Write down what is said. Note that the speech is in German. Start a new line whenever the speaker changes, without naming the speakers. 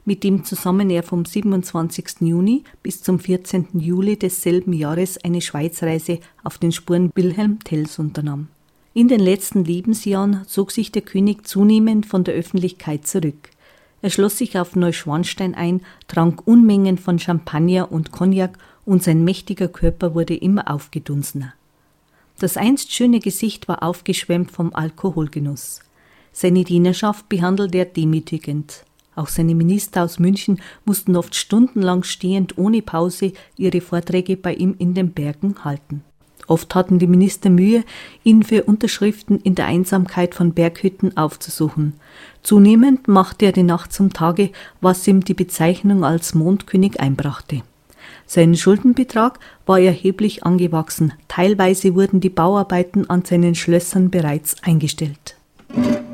mit dem zusammen er vom 27. Juni bis zum 14. Juli desselben Jahres eine Schweizreise auf den Spuren Wilhelm Tells unternahm. In den letzten Lebensjahren zog sich der König zunehmend von der Öffentlichkeit zurück. Er schloss sich auf Neuschwanstein ein, trank Unmengen von Champagner und Cognac und sein mächtiger Körper wurde immer aufgedunsener. Das einst schöne Gesicht war aufgeschwemmt vom Alkoholgenuss. Seine Dienerschaft behandelte er demütigend. Auch seine Minister aus München mussten oft stundenlang stehend ohne Pause ihre Vorträge bei ihm in den Bergen halten. Oft hatten die Minister Mühe, ihn für Unterschriften in der Einsamkeit von Berghütten aufzusuchen. Zunehmend machte er die Nacht zum Tage, was ihm die Bezeichnung als Mondkönig einbrachte. Sein Schuldenbetrag war erheblich angewachsen. Teilweise wurden die Bauarbeiten an seinen Schlössern bereits eingestellt.